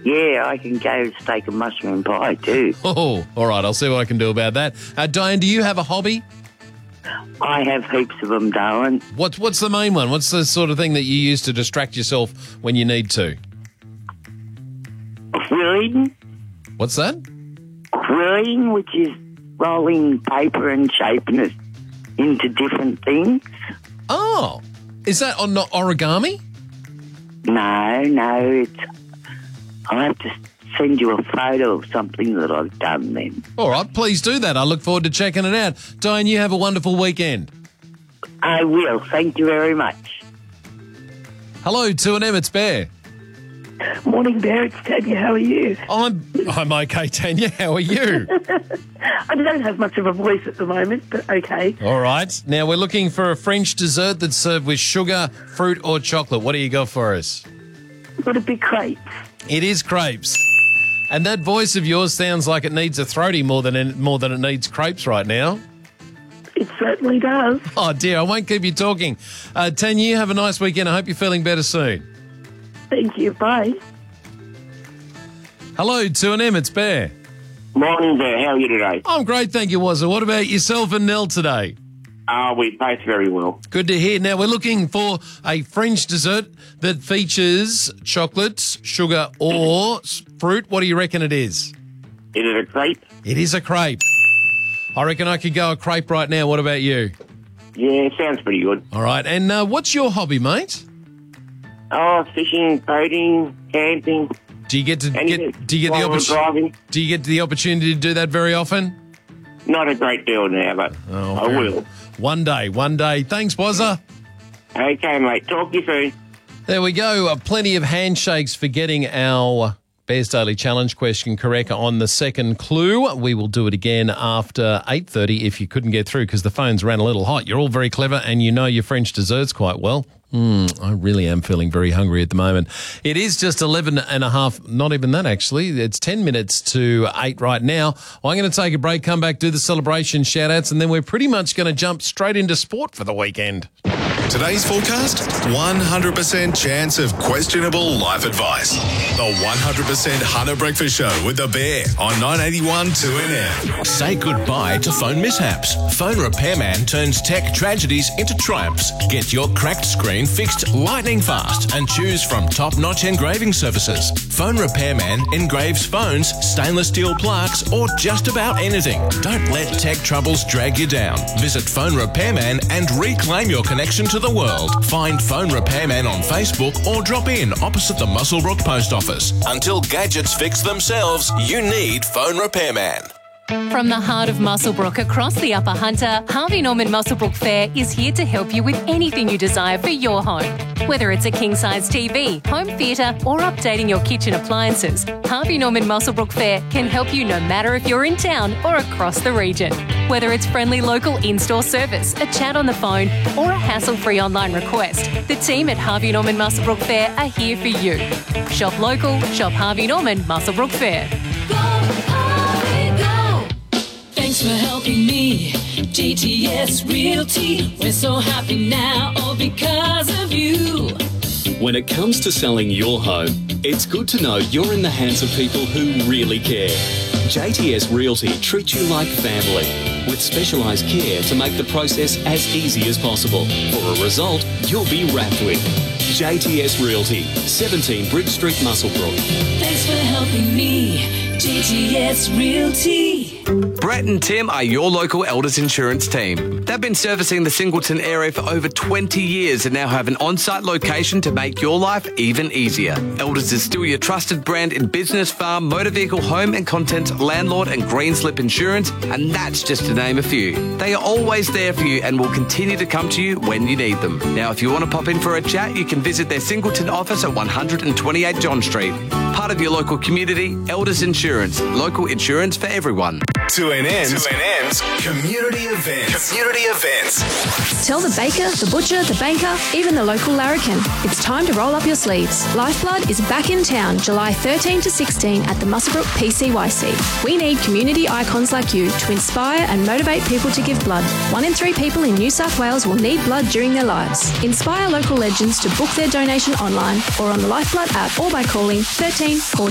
Yeah, I can go steak and mushroom pie too. Oh, all right. I'll see what I can do about that. Diane, do you have a hobby? I have heaps of them, darling. What's the main one? What's the sort of thing that you use to distract yourself when you need to? Quilling. What's that? Quilling, which is rolling paper and shaping it into different things. Oh, is that on origami? No, it's... I'll have to send you a photo of something that I've done then. All right, please do that. I look forward to checking it out. Diane, you have a wonderful weekend. I will. Thank you very much. Hello, 2AM, it's Bear. Morning, Bear. It's Tanya. How are you? I'm okay, Tanya. How are you? I don't have much of a voice at the moment, but okay. All right. Now, we're looking for a French dessert that's served with sugar, fruit or chocolate. What do you got for us? I've got a big crepes. It is crepes. And that voice of yours sounds like it needs a throatie more than it needs crepes right now. It certainly does. Oh, dear. I won't keep you talking. Tanya, you have a nice weekend. I hope you're feeling better soon. Thank you. Bye. Hello, 2AM, it's Bear. Morning, Bear. How are you today? I'm great, thank you, Wazza. What about yourself and Nell today? We both very well. Good to hear. Now, we're looking for a French dessert that features chocolate, sugar or fruit. What do you reckon it is? Is it a crepe? It is a crepe. I reckon I could go a crepe right now. What about you? Yeah, sounds pretty good. All right. And what's your hobby, mate? Oh, fishing, boating, camping. Do you get the opportunity to do that very often? Not a great deal now, but I will. One day. Thanks, Wazza. Okay, mate. Talk to you soon. There we go. Plenty of handshakes for getting our Bears Daily Challenge question correct on the second clue. We will do it again after 8:30 if you couldn't get through because the phones ran a little hot. You're all very clever and you know your French desserts quite well. I really am feeling very hungry at the moment. It is just 11 and a half, not even that actually. It's 10 minutes to 8 right now. I'm going to take a break, come back, do the celebration shout-outs, and then we're pretty much going to jump straight into sport for the weekend. Today's forecast, 100% chance of questionable life advice. The 100% Hunter Breakfast Show with the Bear on 981 2NM. Say goodbye to phone mishaps. Phone Repairman turns tech tragedies into triumphs. Get your cracked screen fixed lightning fast and choose from top-notch engraving services. Phone Repairman engraves phones, stainless steel plaques, or just about anything. Don't let tech troubles drag you down. Visit Phone Repairman and reclaim your connection to the world. Find Phone Repairman on Facebook or drop in opposite the Muswellbrook Post Office. Until gadgets fix themselves, you need Phone Repairman. From the heart of Muswellbrook across the Upper Hunter, Harvey Norman Muswellbrook Fair is here to help you with anything you desire for your home. Whether it's a king-size TV, home theatre or updating your kitchen appliances, Harvey Norman Muswellbrook Fair can help you no matter if you're in town or across the region. Whether it's friendly local in-store service, a chat on the phone or a hassle-free online request, the team at Harvey Norman Muswellbrook Fair are here for you. Shop local, shop Harvey Norman Muswellbrook Fair. Thanks for helping me, GTS Realty. We're so happy now, all because of you. When it comes to selling your home, it's good to know you're in the hands of people who really care. JTS Realty treats you like family, with specialised care to make the process as easy as possible. For a result you'll be wrapped with. JTS Realty, 17 Bridge Street, Muswellbrook. Thanks for helping me, GTS Realty. Brett and Tim are your local Elders Insurance team. They've been servicing the Singleton area for over 20 years and now have an on-site location to make your life even easier. Elders is still your trusted brand in business, farm, motor vehicle, home and contents, landlord and green slip insurance, and that's just to name a few. They are always there for you and will continue to come to you when you need them. Now, if you want to pop in for a chat, you can visit their Singleton office at 128 John Street. Part of your local community, Elders Insurance. Local insurance for everyone. 2NM's community events. Tell the baker, the butcher, the banker, even the local larrikin. It's time to roll up your sleeves. Lifeblood is back in town July 13 to 16 at the Muswellbrook PCYC. We need community icons like you to inspire and motivate people to give blood. 1 in 3 people in New South Wales will need blood during their lives. Inspire local legends to book their donation online or on the Lifeblood app or by calling 13 14